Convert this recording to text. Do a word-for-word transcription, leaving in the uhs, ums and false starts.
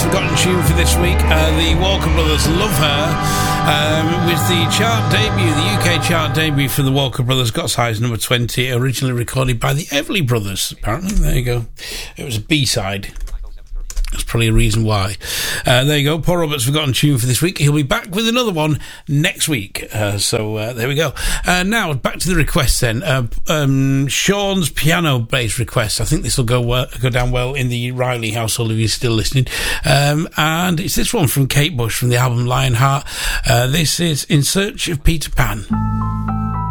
Forgotten tune for this week. Uh, the Walker Brothers, Love Her, um, with the chart debut, the U K chart debut for the Walker Brothers, got size number twenty, originally recorded by the Everly Brothers, apparently. There you go. It was a B-side. That's probably a reason why. Uh, there you go. Paul Roberts' Forgotten tune for this week. He'll be back with another one next week. Uh, so uh, there we go. Uh, now, back to the requests then. Uh, um, Sean's piano bass request. I think this will go uh, go down well in the Riley household if you're still listening. Um, and it's this one from Kate Bush from the album Lionheart. Uh, this is In Search of Peter Pan.